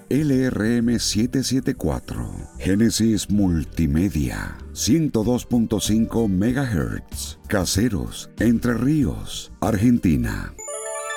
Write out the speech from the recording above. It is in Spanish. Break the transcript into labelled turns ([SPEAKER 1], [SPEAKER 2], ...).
[SPEAKER 1] LRM774. Génesis Multimedia. 102.5 MHz. Caseros, Entre Ríos, Argentina.